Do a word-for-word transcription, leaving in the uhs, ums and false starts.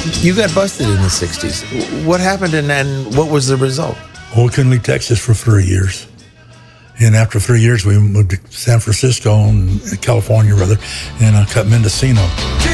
You got busted in the sixties. What happened and, and what was the result? Well, we couldn't leave Texas for three years. And after three years, we moved to San Francisco, and California, rather, and uh, cut Mendocino.